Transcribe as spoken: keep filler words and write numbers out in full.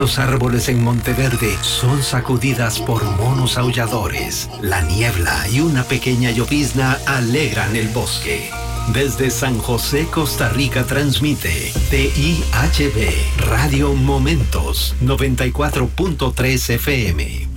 Los árboles en Monteverde son sacudidas por monos aulladores. La niebla y una pequeña llovizna alegran el bosque. Desde San José, Costa Rica, transmite T I H B Radio Momentos noventa y cuatro punto tres F M.